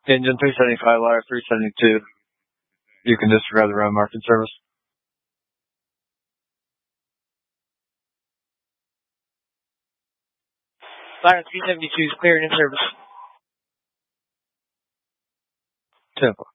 Engine 375, wire 372. You can disregard the road marking service. Siren 372 is clearing in service. 10.